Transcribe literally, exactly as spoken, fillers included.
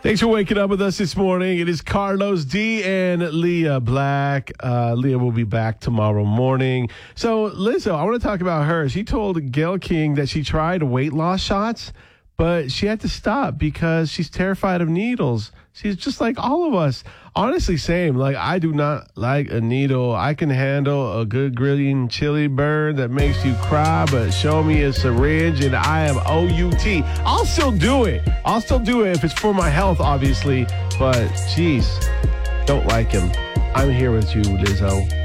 Thanks for waking up with us this morning. It is Carlos D and Leah Black. Uh, Leah will be back tomorrow morning. So, Lizzo, I want to talk about her. She told Gayle King that she tried weight loss shots, but she had to stop because she's terrified of needles. She's just like all of us. Honestly, same. Like, I do not like a needle. I can handle a good green chili burn that makes you cry, but show me a syringe and I am O U T. I'll still do it. I'll still do it if it's for my health, obviously. But, geez, don't like him. I'm here with you, Lizzo.